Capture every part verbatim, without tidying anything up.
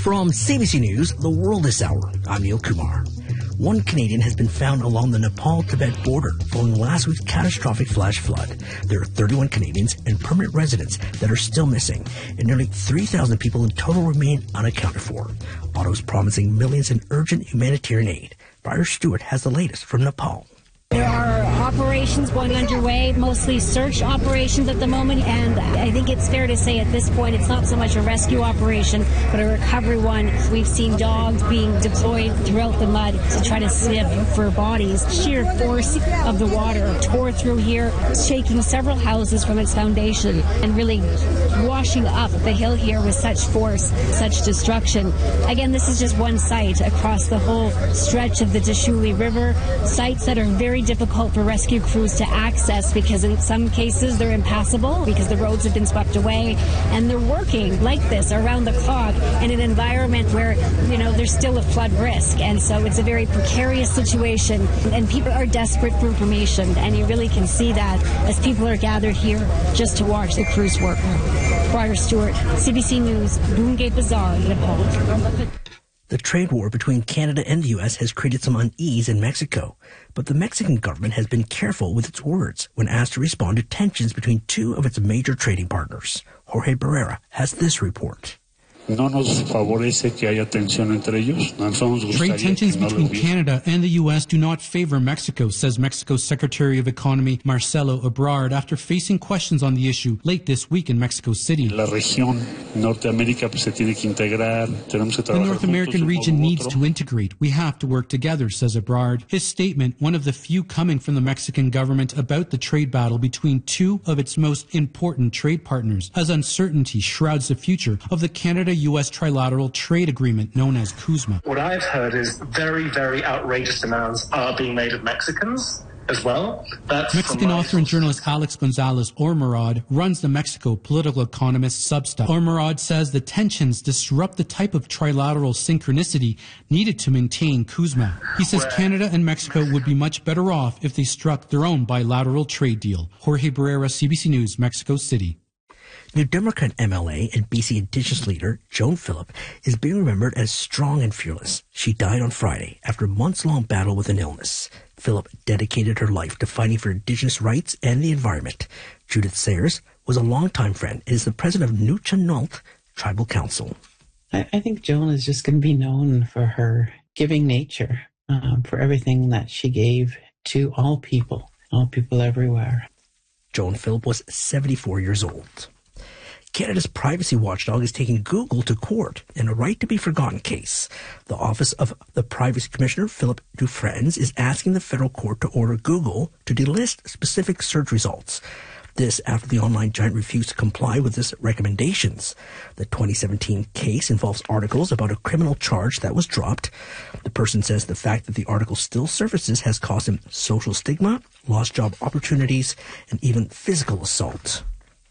From C B C News, The World This Hour, I'm Neil Kumar. One Canadian has been found along the Nepal-Tibet border following last week's catastrophic flash flood. There are thirty-one Canadians and permanent residents that are still missing, and nearly three thousand people in total remain unaccounted for. Ottawa's promising millions in urgent humanitarian aid. Briar Stewart has the latest from Nepal. There are operations going underway, mostly search operations at the moment, and I think it's fair to say at this point it's not so much a rescue operation, but a recovery one. We've seen dogs being deployed throughout the mud to try to sniff for bodies. Sheer force of the water tore through here, shaking several houses from its foundation and really washing up the hill here with such force, such destruction. Again, this is just one site across the whole stretch of the Dishuli River, sites that are very difficult for rescue crews to access because in some cases they're impassable because the roads have been swept away, and they're working like this around the clock in an environment where, you know, there's still a flood risk, and so it's a very precarious situation, and people are desperate for information, and you really can see that as people are gathered here just to watch the crews work. Briar Stewart, C B C News, Bungay Bazaar, Nepal. The trade war between Canada and the U S has created some unease in Mexico, but the Mexican government has been careful with its words when asked to respond to tensions between two of its major trading partners. Jorge Barrera has this report. No nos favorece que haya tensión entre ellos. Trade tensions between Canada and the U S do not favor Mexico, says Mexico's Secretary of Economy Marcelo Ebrard after facing questions on the issue late this week in Mexico City. La región Norteamérica se tiene que integrar. Tenemos que trabajar juntos. The North American region needs to integrate. We have to work together, says Ebrard. His statement, one of the few coming from the Mexican government about the trade battle between two of its most important trade partners, as uncertainty shrouds the future of the Canada U S trilateral trade agreement known as CUSMA. What I've heard is very, very outrageous demands are being made of Mexicans as well. That's Mexican author and journalist Alex Gonzalez Ormerod runs the Mexico Political Economist Substack. Ormerod says the tensions disrupt the type of trilateral synchronicity needed to maintain CUSMA. He says Where? Canada and Mexico would be much better off if they struck their own bilateral trade deal. Jorge Barrera, C B C News, Mexico City. New Democrat M L A and B C Indigenous leader Joan Phillip is being remembered as strong and fearless. She died on Friday after a months-long battle with an illness. Phillip dedicated her life to fighting for Indigenous rights and the environment. Judith Sayers was a longtime friend and is the president of Nuu-chah-nulth Tribal Council. I, I think Joan is just going to be known for her giving nature, um, for everything that she gave to all people, all people everywhere. Joan Phillip was seventy-four years old. Canada's privacy watchdog is taking Google to court in a right-to-be-forgotten case. The Office of the Privacy Commissioner, Philip Dufresne, is asking the federal court to order Google to delist specific search results. This after the online giant refused to comply with its recommendations. The twenty seventeen case involves articles about a criminal charge that was dropped. The person says the fact that the article still surfaces has caused him social stigma, lost job opportunities, and even physical assault.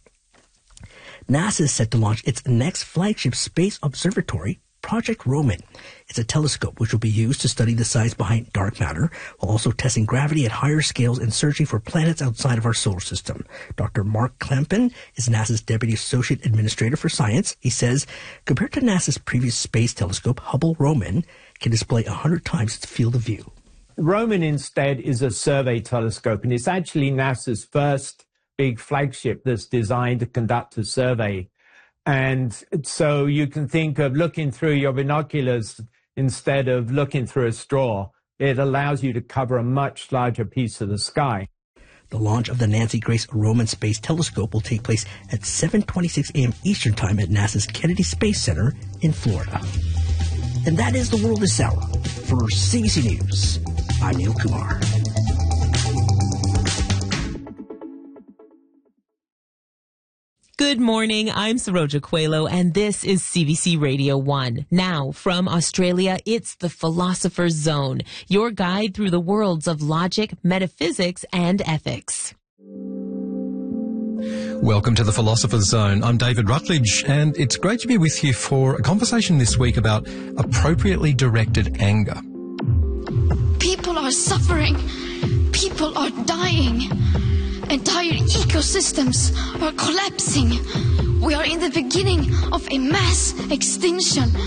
NASA is set to launch its next flagship space observatory, Project Roman. It's a telescope which will be used to study the science behind dark matter, while also testing gravity at higher scales and searching for planets outside of our solar system. Doctor Mark Klempen is NASA's Deputy Associate Administrator for Science. He says, compared to NASA's previous space telescope, Hubble Roman can display one hundred times its field of view. Roman instead is a survey telescope, and it's actually NASA's first big flagship that's designed to conduct a survey. And so you can think of looking through your binoculars instead of looking through a straw. It allows you to cover a much larger piece of the sky. The launch of the Nancy Grace Roman Space Telescope will take place at seven twenty-six a.m. Eastern Time at NASA's Kennedy Space Center in Florida. And that is The World This Hour. For C B C News, I'm Neil Kumar. Good morning, I'm Saroja Coelho, and this is C B C Radio one. Now, from Australia, it's the Philosopher's Zone, your guide through the worlds of logic, metaphysics, and ethics. Welcome to the Philosopher's Zone. I'm David Rutledge, and it's great to be with you for a conversation this week about appropriately directed anger. People are suffering. People are dying. Entire ecosystems are collapsing. We are in the beginning of a mass extinction.